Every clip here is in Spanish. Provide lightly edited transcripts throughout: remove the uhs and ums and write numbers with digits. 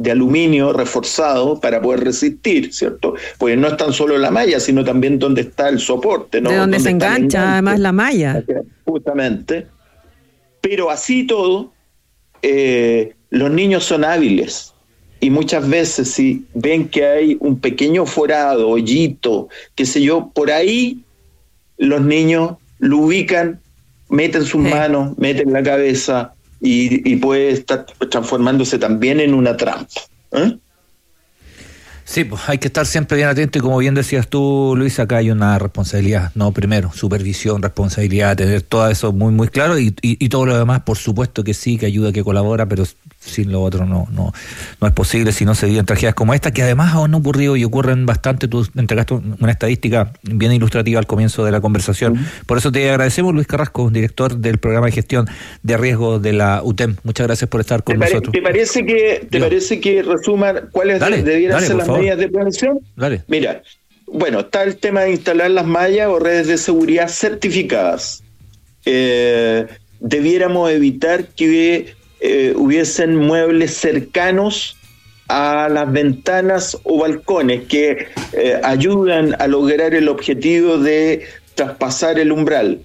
de aluminio reforzado para poder resistir, ¿cierto? Porque no es tan solo la malla, sino también donde está el soporte, ¿no? De donde se engancha además la malla. Justamente. Pero así todo, los niños son hábiles. Y muchas veces si ven que hay un pequeño forado, hoyito, qué sé yo, por ahí los niños lo ubican, meten sus manos, meten la cabeza y puede estar transformándose también en una trampa. Sí, pues hay que estar siempre bien atento y como bien decías tú, Luis, acá hay una responsabilidad, no, primero, supervisión, responsabilidad, tener todo eso muy muy claro y todo lo demás, por supuesto que sí, que ayuda, que colabora, pero sin lo otro no es posible si no se viven tragedias como esta, que además han ocurrido y ocurren bastante. Tú entregaste una estadística bien ilustrativa al comienzo de la conversación. Por eso te agradecemos, Luis Carrasco, director del programa de gestión de riesgos de la UTEM. Muchas gracias por estar con nosotros. ¿Te parece que resuman cuáles debieran ser las medidas de prevención? Dale. Mira, bueno, está el tema de instalar las mallas o redes de seguridad certificadas. Debiéramos evitar que hubiesen muebles cercanos a las ventanas o balcones que ayudan a lograr el objetivo de traspasar el umbral.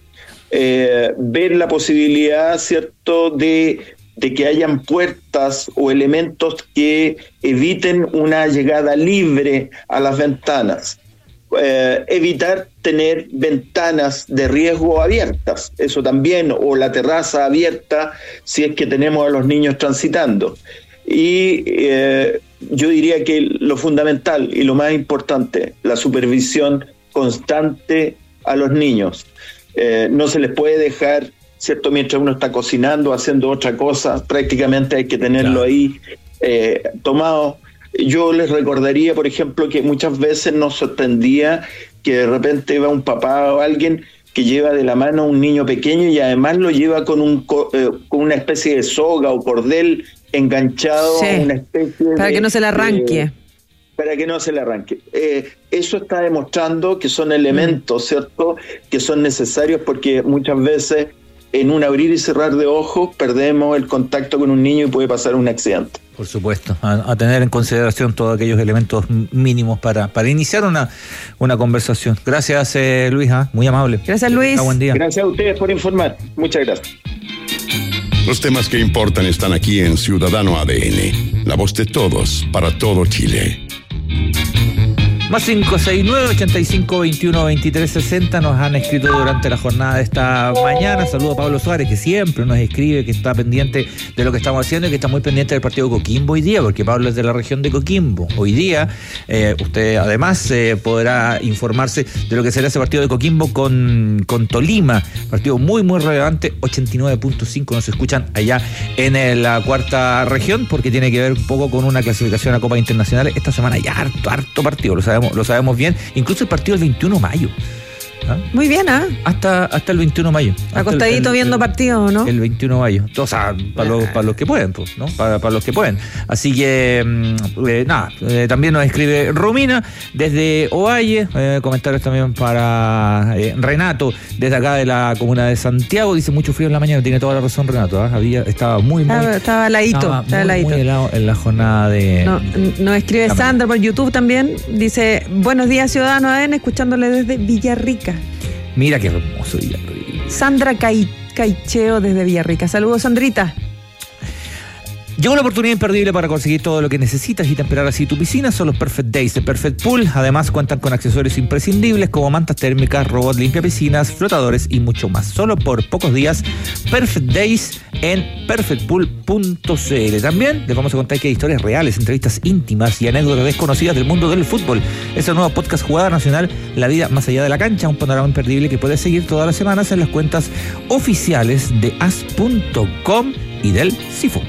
Ver la posibilidad, ¿cierto?, de que hayan puertas o elementos que eviten una llegada libre a las ventanas. Evitar tener ventanas de riesgo abiertas, eso también, o la terraza abierta si es que tenemos a los niños transitando. Y yo diría que lo fundamental y lo más importante, la supervisión constante a los niños. No se les puede dejar, ¿cierto?, mientras uno está cocinando, haciendo otra cosa, prácticamente hay que tenerlo ahí tomado. Yo les recordaría, por ejemplo, que muchas veces nos sorprendía que de repente va un papá o alguien que lleva de la mano a un niño pequeño y además lo lleva con una especie de soga o cordel enganchado a una especie para que no se le arranque. Para que no se le arranque. Eso está demostrando que son elementos, ¿cierto?, que son necesarios porque muchas veces en un abrir y cerrar de ojos perdemos el contacto con un niño y puede pasar un accidente. Por supuesto, a tener en consideración todos aquellos elementos mínimos para iniciar una conversación. Gracias, Luis, muy amable. Gracias, Luis. Buen día. Gracias a ustedes por informar. Muchas gracias. Los temas que importan están aquí en Ciudadano ADN, la voz de todos para todo Chile. Más 569-85-21-23-60 nos han escrito durante la jornada de esta mañana. Saludo a Pablo Suárez, que siempre nos escribe, que está pendiente de lo que estamos haciendo y que está muy pendiente del partido de Coquimbo hoy día, porque Pablo es de la región de Coquimbo. Hoy día usted además podrá informarse de lo que será ese partido de Coquimbo con Tolima, partido muy muy relevante. 89.5 nos escuchan allá en la cuarta región, porque tiene que ver un poco con una clasificación a Copas Internacionales. Esta semana ya harto partido, lo sabemos bien, incluso el partido del 21 de mayo. Muy bien, hasta el 21 de mayo. Acostadito viendo partidos, ¿no? El 21 de mayo. O sea, para los que pueden, pues, ¿no? Para los que pueden. Así que, también nos escribe Romina desde Ovalle. Comentarios también para Renato, desde acá de la comuna de Santiago. Dice mucho frío en la mañana. Tiene toda la razón, Renato. Estaba muy heladito. Muy helado en la jornada de... Nos escribe Sandra por YouTube también. Dice, buenos días, Ciudadano ADN, escuchándole desde Villarrica. Mira qué hermoso Villarrica. Sandra Caicheo desde Villarrica. Saludos, Sandrita. Llegó la oportunidad imperdible para conseguir todo lo que necesitas y temperar así tu piscina. Son los Perfect Days de Perfect Pool. Además cuentan con accesorios imprescindibles como mantas térmicas, robot limpia piscinas, flotadores y mucho más. Solo por pocos días, Perfect Days en perfectpool.cl. También les vamos a contar que hay historias reales, entrevistas íntimas y anécdotas desconocidas del mundo del fútbol. Es el nuevo podcast Jugada Nacional, La Vida Más Allá de la Cancha, un panorama imperdible que puedes seguir todas las semanas en las cuentas oficiales de as.com y del CIFO.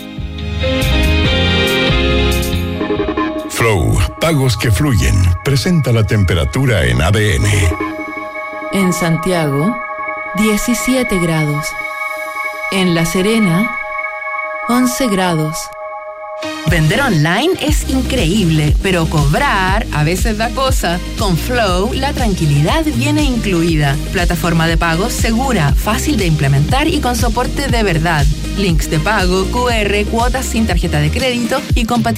Flow, pagos que fluyen, presenta la temperatura en ADN. En Santiago, 17 grados. En La Serena, 11 grados. Vender online es increíble, pero cobrar a veces da cosa. Con Flow, la tranquilidad viene incluida. Plataforma de pagos segura, fácil de implementar y con soporte de verdad. Links de pago, QR, cuotas sin tarjeta de crédito y compatibilidad